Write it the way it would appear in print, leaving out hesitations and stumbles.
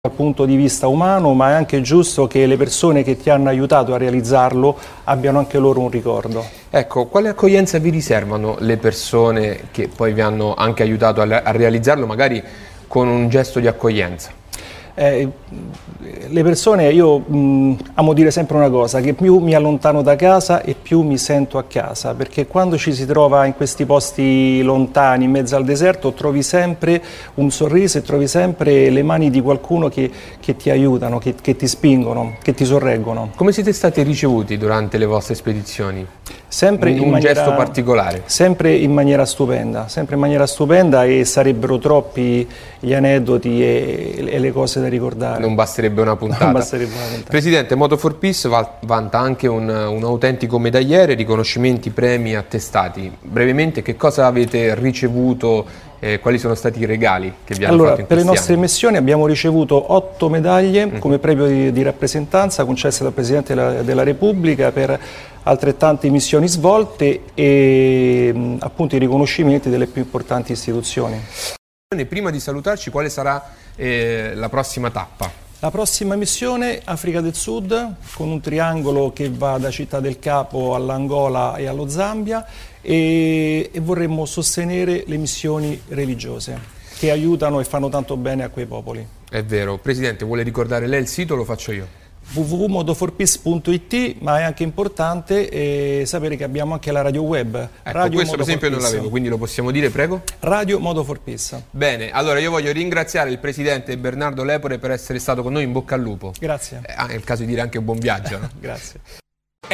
dal punto di vista umano, ma è anche giusto che le persone che ti hanno aiutato a realizzarlo abbiano anche loro un ricordo. Ecco, quale accoglienza vi riservano le persone che poi vi hanno anche aiutato a realizzarlo, magari con un gesto di accoglienza? Le persone, io amo dire sempre una cosa, che più mi allontano da casa e più mi sento a casa, perché quando ci si trova in questi posti lontani, in mezzo al deserto, trovi sempre un sorriso e trovi sempre le mani di qualcuno che ti aiutano, che ti spingono, che ti sorreggono. Come siete stati ricevuti durante le vostre spedizioni? Sempre un gesto particolare? Sempre in maniera stupenda, e sarebbero troppi gli aneddoti e le cose da ricordare. Non basterebbe una puntata. Non basterebbe una puntata. Presidente, Moto4Peace vanta anche un autentico medagliere, riconoscimenti, premi, attestati. Brevemente, che cosa avete ricevuto? Quali sono stati i regali che vi hanno fatto in per le questi nostre anni? missioni abbiamo ricevuto 8 medaglie come premio di rappresentanza concesse dal Presidente della Repubblica per altrettante missioni svolte e appunto i riconoscimenti delle più importanti istituzioni. Prima di salutarci, quale sarà la prossima tappa? La prossima missione Africa del Sud, con un triangolo che va da Città del Capo all'Angola e allo Zambia, e vorremmo sostenere le missioni religiose che aiutano e fanno tanto bene a quei popoli. È vero. Presidente, vuole ricordare lei il sito o lo faccio io? www.moto4peace.it, ma è anche importante sapere che abbiamo anche la radio web. Ecco, Radio questo per esempio non l'avevo, quindi lo possiamo dire, prego? Radio Moto4Peace. Bene, allora io voglio ringraziare il Presidente Bernardo Lepore per essere stato con noi, in bocca al lupo. Grazie. È il caso di dire anche buon viaggio, no? Grazie.